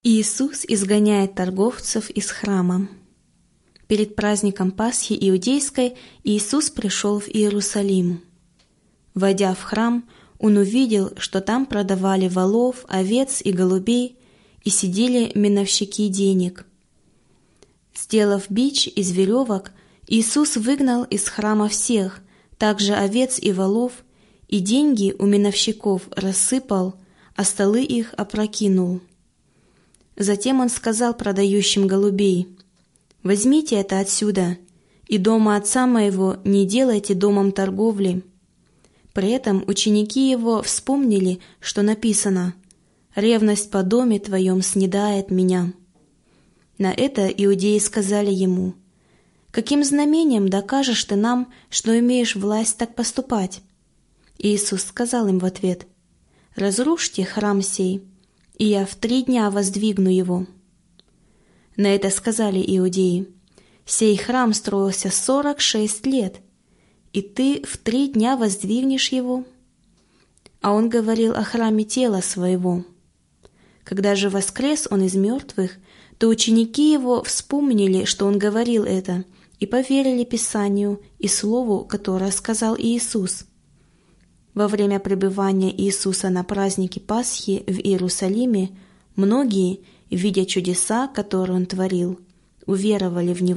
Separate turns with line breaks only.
Иисус изгоняет торговцев из храма. Перед праздником Пасхи иудейской Иисус пришел в Иерусалим. Войдя в храм, Он увидел, что там продавали волов, овец и голубей, и сидели миновщики денег. Сделав бич из веревок, Иисус выгнал из храма всех, также овец и волов, и деньги у миновщиков рассыпал, а столы их опрокинул. Затем Он сказал продающим голубей: «Возьмите это отсюда, и дома отца моего не делайте домом торговли». При этом ученики Его вспомнили, что написано: «Ревность по доме твоем снедает меня». На это иудеи сказали Ему: «Каким знамением докажешь ты нам, что имеешь власть так поступать?» Иисус сказал им в ответ: «Разрушьте храм сей, и я в 3 дня воздвигну его». На это сказали иудеи: «Сей храм строился 46 лет, и ты в 3 дня воздвигнешь его?» А Он говорил о храме тела Своего. Когда же воскрес Он из мертвых, то ученики Его вспомнили, что Он говорил это, и поверили Писанию и Слову, которое сказал Иисус. Во время пребывания Иисуса на празднике Пасхи в Иерусалиме многие, видя чудеса, которые Он творил, уверовали в Него.